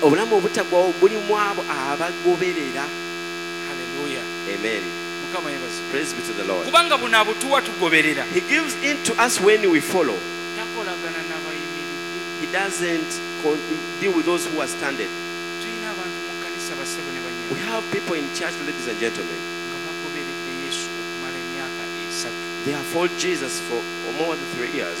obulamu obutaggwawo bulimu abo abagoberera. Hallelujah. Amen. Mukama yebazi. Praise be to the Lord. Kubanga buno abutuwa tugoberera. He gives in to us when we follow. Takolagana n'abayimiridde. He doesn't deal with those who are standing. Tulina abantu mu kanisa basebo ne banyama. We have people in church, ladies and gentlemen. Nga bagoberedde Yesu okumala emyaka 3. They have followed Jesus for more than 3 years.